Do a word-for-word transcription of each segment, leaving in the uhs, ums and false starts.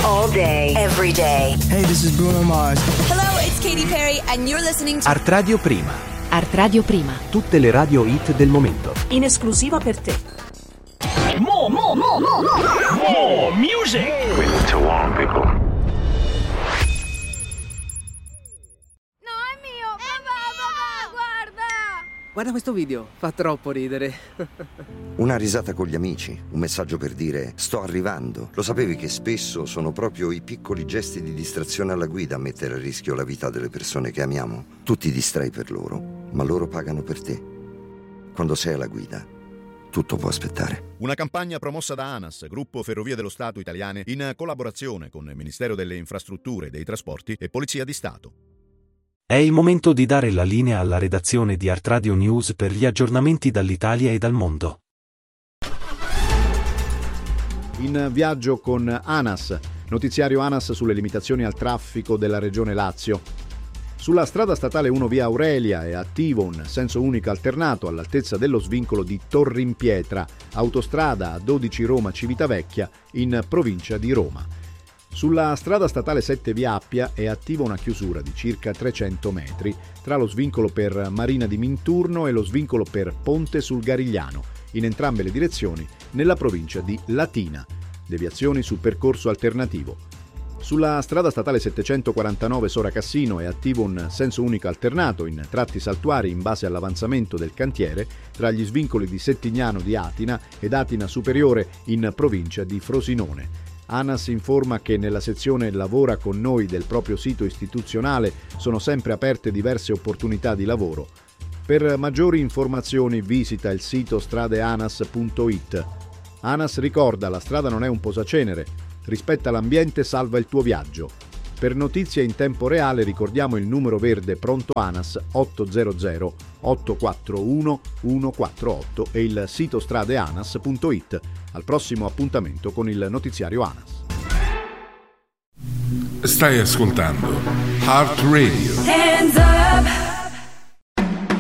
all day, every day. Hey, this is Bruno Mars. Hello, it's Katy Perry and you're listening to Art Radio Prima. Art Radio Prima. Tutte le radio hit del momento. In esclusiva per te. More, more, more, more, more music. We need to warn people. Guarda questo video, fa troppo ridere. Una risata con gli amici, un messaggio per dire sto arrivando. Lo sapevi che spesso sono proprio i piccoli gesti di distrazione alla guida a mettere a rischio la vita delle persone che amiamo? Tu ti distrai per loro, ma loro pagano per te. Quando sei alla guida, tutto può aspettare. Una campagna promossa da ANAS, Gruppo Ferrovie dello Stato Italiane, in collaborazione con il Ministero delle Infrastrutture e dei Trasporti e Polizia di Stato. È il momento di dare la linea alla redazione di Art Radio News per gli aggiornamenti dall'Italia e dal mondo. In viaggio con ANAS, notiziario ANAS sulle limitazioni al traffico della regione Lazio. Sulla strada statale uno via Aurelia è attivo un senso unico alternato all'altezza dello svincolo di Torrimpietra, autostrada A dodici Roma-Civitavecchia in provincia di Roma. Sulla strada statale sette via Appia è attiva una chiusura di circa trecento metri tra lo svincolo per Marina di Minturno e lo svincolo per Ponte sul Garigliano, in entrambe le direzioni nella provincia di Latina. Deviazioni su percorso alternativo. Sulla strada statale settecentoquarantanove Sora Cassino è attivo un senso unico alternato in tratti saltuari in base all'avanzamento del cantiere tra gli svincoli di Settignano di Atina ed Atina Superiore in provincia di Frosinone. ANAS informa che nella sezione Lavora con noi del proprio sito istituzionale sono sempre aperte diverse opportunità di lavoro. Per maggiori informazioni visita il sito stradeanas punto it. ANAS ricorda: la strada non è un posacenere, rispetta l'ambiente, salva il tuo viaggio. Per notizie in tempo reale ricordiamo il numero verde pronto ANAS ottocento otto quattro uno uno quattro otto e il sito stradeanas punto it. Al prossimo appuntamento con il notiziario ANAS. Stai ascoltando Heart Radio. Hands up.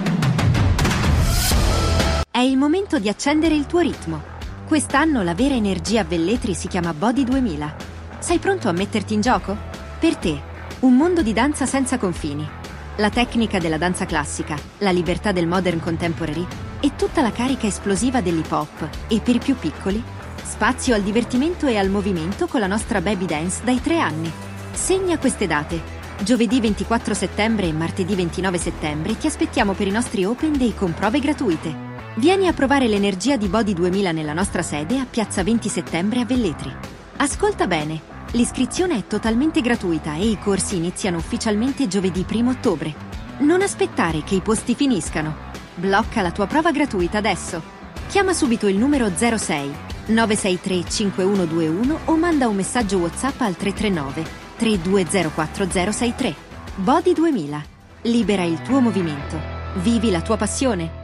È il momento di accendere il tuo ritmo. Quest'anno la vera energia a Velletri si chiama Body duemila. Sei pronto a metterti in gioco? Per te, un mondo di danza senza confini. La tecnica della danza classica, la libertà del modern contemporary e tutta la carica esplosiva dell'hip hop. E per i più piccoli, spazio al divertimento e al movimento con la nostra baby dance dai tre anni. Segna queste date. Giovedì ventiquattro settembre e martedì ventinove settembre ti aspettiamo per i nostri Open Day con prove gratuite. Vieni a provare l'energia di Body duemila nella nostra sede a Piazza venti settembre a Velletri. Ascolta bene. L'iscrizione è totalmente gratuita e i corsi iniziano ufficialmente giovedì primo ottobre. Non aspettare che i posti finiscano. Blocca la tua prova gratuita adesso. Chiama subito il numero zero sei nove sei tre cinque uno due uno o manda un messaggio WhatsApp al tre tre nove tre due zero quattro zero sei tre. Body duemila. Libera il tuo movimento. Vivi la tua passione.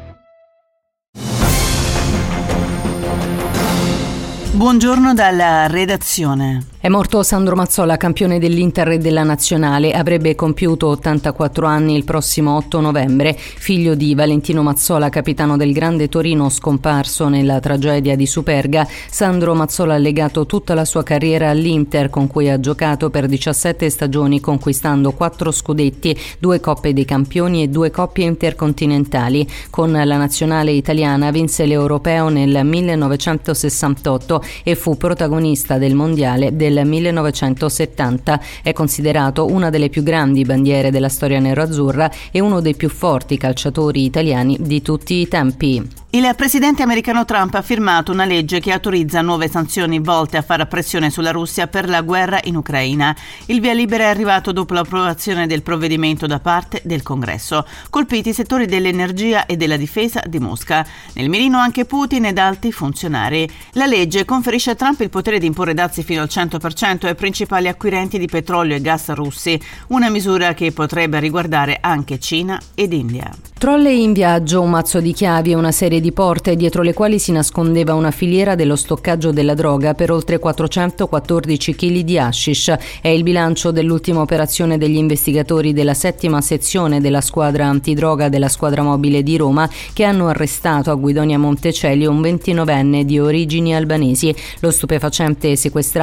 Buongiorno dalla redazione. È morto Sandro Mazzola, campione dell'Inter e della Nazionale. Avrebbe compiuto ottantaquattro anni il prossimo otto novembre. Figlio di Valentino Mazzola, capitano del Grande Torino scomparso nella tragedia di Superga, Sandro Mazzola ha legato tutta la sua carriera all'Inter, con cui ha giocato per diciassette stagioni, conquistando quattro scudetti, due Coppe dei Campioni e due coppie intercontinentali. Con la Nazionale italiana vinse l'Europeo nel millenovecentosessantotto e fu protagonista del Mondiale del millenovecentosettanta. È considerato una delle più grandi bandiere della storia nerazzurra e uno dei più forti calciatori italiani di tutti i tempi. Il presidente americano Trump ha firmato una legge che autorizza nuove sanzioni volte a fare pressione sulla Russia per la guerra in Ucraina. Il via libera è arrivato dopo l'approvazione del provvedimento da parte del Congresso. Colpiti i settori dell'energia e della difesa di Mosca. Nel mirino anche Putin ed alti funzionari. La legge conferisce a Trump il potere di imporre dazi fino al cento per cento ai principali acquirenti di petrolio e gas russi, una misura che potrebbe riguardare anche Cina ed India. Trolley in viaggio, un mazzo di chiavi e una serie di porte dietro le quali si nascondeva una filiera dello stoccaggio della droga per oltre quattrocentoquattordici chili di hashish. È il bilancio dell'ultima operazione degli investigatori della settima sezione della squadra antidroga della squadra mobile di Roma, che hanno arrestato a Guidonia Montecelio un ventinovenne di origini albanesi. Lo stupefacente sequestrato una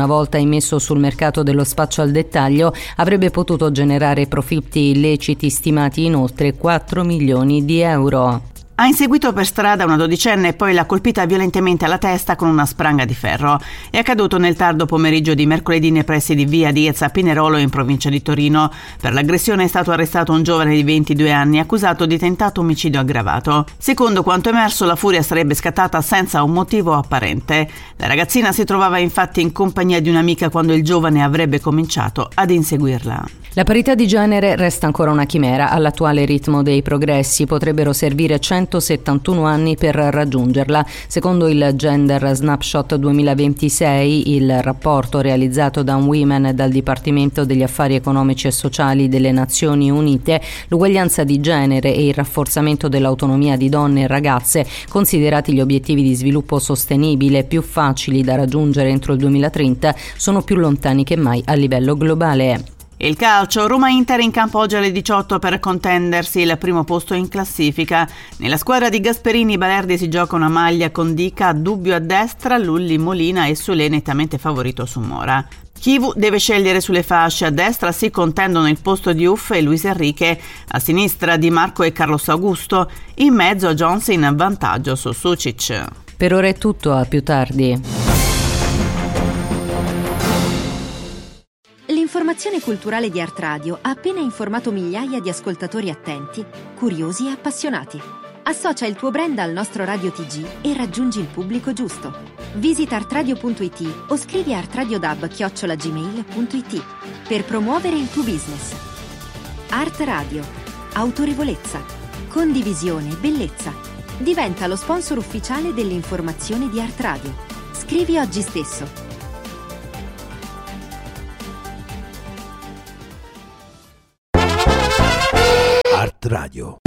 una volta immesso sul mercato dello spaccio al dettaglio, avrebbe potuto generare profitti illeciti stimati in oltre quattro milioni di euro. Ha inseguito per strada una dodicenne e poi l'ha colpita violentemente alla testa con una spranga di ferro. È accaduto nel tardo pomeriggio di mercoledì nei pressi di via Diez a Pinerolo in provincia di Torino. Per l'aggressione è stato arrestato un giovane di ventidue anni accusato di tentato omicidio aggravato. Secondo quanto emerso, la furia sarebbe scattata senza un motivo apparente. La ragazzina si trovava infatti in compagnia di un'amica quando il giovane avrebbe cominciato ad inseguirla. La parità di genere resta ancora una chimera. All'attuale ritmo dei progressi potrebbero servire centosettantuno anni per raggiungerla. Secondo il Gender Snapshot duemilaventisei, il rapporto realizzato da Women e dal Dipartimento degli Affari Economici e Sociali delle Nazioni Unite, l'uguaglianza di genere e il rafforzamento dell'autonomia di donne e ragazze, considerati gli obiettivi di sviluppo sostenibile più facili da raggiungere entro il duemilatrenta, sono più lontani che mai a livello globale. Il calcio, Roma-Inter in campo oggi alle diciotto per contendersi il primo posto in classifica. Nella squadra di Gasperini Balerdi si gioca una maglia con Dica, Dubbio a destra, Lulli, Molina e Solé nettamente favorito su Mora. Chivu deve scegliere sulle fasce, a destra si contendono il posto di Uff e Luis Enrique, a sinistra Di Marco e Carlos Augusto, in mezzo Jones in vantaggio su Sucic. Per ora è tutto, a più tardi. L'informazione culturale di Art Radio ha appena informato migliaia di ascoltatori attenti, curiosi e appassionati. Associa il tuo brand al nostro Radio T G e raggiungi il pubblico giusto. Visita artradio punto it o scrivi a artradiodab chiocciola gmail punto it per promuovere il tuo business. Art Radio. Autorevolezza, condivisione e bellezza. Diventa lo sponsor ufficiale dell'informazione di Art Radio. Scrivi oggi stesso. Art Radio.